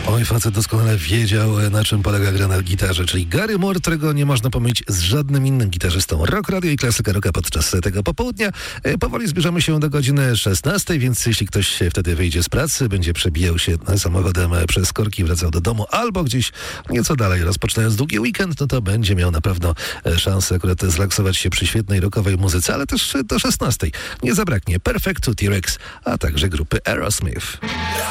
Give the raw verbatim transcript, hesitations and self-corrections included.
Oj, facet doskonale wiedział, na czym polega gra na gitarze, czyli Gary Moore, którego nie można pomylić z żadnym innym gitarzystą. Rock Radio i klasyka rocka podczas tego popołudnia. Powoli zbliżamy się do godziny szesnastej, więc jeśli ktoś wtedy wyjdzie z pracy, będzie przebijał się samochodem przez korki, wracał do domu albo gdzieś nieco dalej, rozpoczynając długi weekend, no to będzie miał na pewno szansę akurat zrelaksować się przy świetnej rockowej muzyce, ale też do szesnastej nie zabraknie Perfectu, T-Rex, a także grupy Aerosmith.